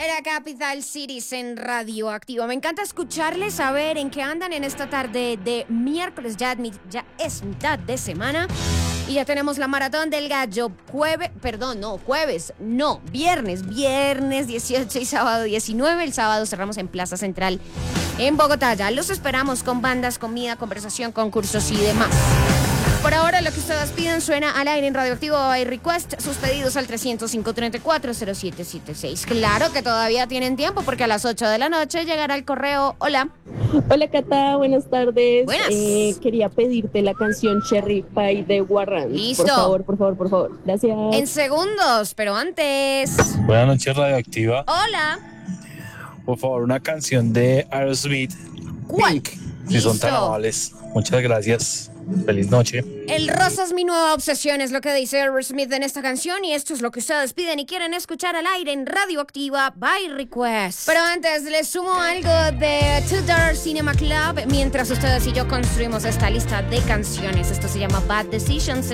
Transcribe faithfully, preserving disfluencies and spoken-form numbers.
Era Capital Cities en Radioactivo. Me encanta escucharles, saber en qué andan en esta tarde de miércoles. Ya, ya es mitad de semana y ya tenemos la Maratón del Gallo. Jueves, perdón, no, jueves, no, viernes. Viernes dieciocho y sábado diecinueve. El sábado cerramos en Plaza Central en Bogotá. Ya los esperamos con bandas, comida, conversación, concursos y demás. Por ahora, lo que ustedes piden suena al aire en Radioactivo by Request. Sus pedidos al trescientos cinco, treinta y cuatro, cero siete siete seis. Claro que todavía tienen tiempo porque a las ocho de la noche llegará el correo. Hola. Hola, Cata. Buenas tardes. Buenas. Eh, quería pedirte la canción Cherry Pie de Warrant. Listo. Por favor, por favor, por favor. Gracias. En segundos, pero antes. Buenas noches, Radioactiva. Hola. Por favor, una canción de Aerosmith. ¿Cuál? Pink, si son tan Listo. amables. Muchas gracias. Feliz noche. El rosa es mi nueva obsesión, es lo que dice Aerosmith en esta canción y esto es lo que ustedes piden y quieren escuchar al aire en Radioactiva by Request. Pero antes les sumo algo de Tudor Cinema Club mientras ustedes y yo construimos esta lista de canciones. Esto se llama Bad Decisions.